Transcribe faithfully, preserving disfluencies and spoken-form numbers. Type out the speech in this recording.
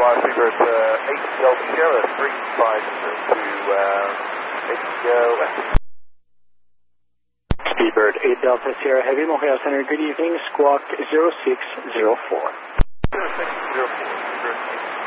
five, Speedbird uh, eight Delta Sierra three five to uh, eight uh, west. Speedbird eight Delta Sierra Heavy, Montreal Center, good evening, squawk zero six zero four. zero six zero four, Speedbird eight.